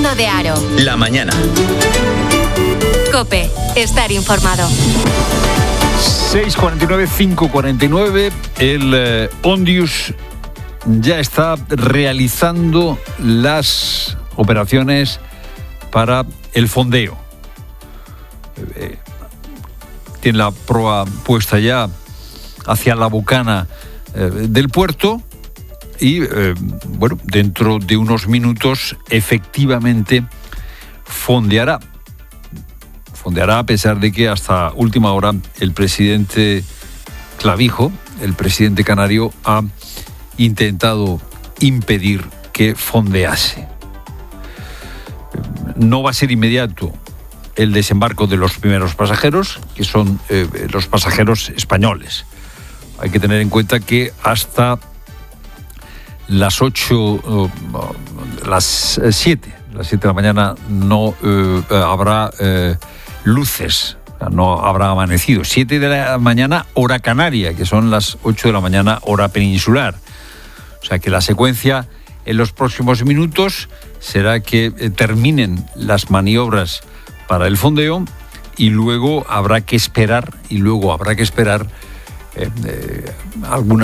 Fernando de Aro. La mañana. COPE. Estar informado. 6:49, 5:49. El Ondius ya está realizando las operaciones para el fondeo. Tiene la proa puesta ya hacia la bocana del puerto y, dentro de unos minutos efectivamente fondeará. Fondeará a pesar de que hasta última hora el presidente Clavijo, el presidente canario, ha intentado impedir que fondease. No va a ser inmediato el desembarco de los primeros pasajeros, que son los pasajeros españoles. Hay que tener en cuenta que hasta las 7 de la mañana no habrá luces, no habrá amanecido. 7 de la mañana, hora canaria, que son las 8 de la mañana, hora peninsular. O sea que la secuencia en los próximos minutos será que terminen las maniobras para el fondeo y luego habrá que esperar alguna